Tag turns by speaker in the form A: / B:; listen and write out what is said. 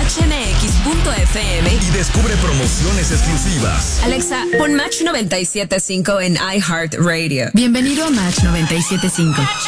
A: HNX.fm
B: y descubre promociones exclusivas.
A: Alexa, pon Match 97.5 en iHeartRadio.
C: Bienvenido a Match 97.5.